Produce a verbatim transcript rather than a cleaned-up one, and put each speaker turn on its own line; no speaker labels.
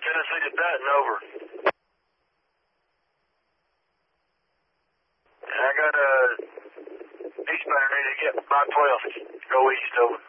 Tennessee to Dutton, over. I got a eastbound ready to get five twelve. Go east, over.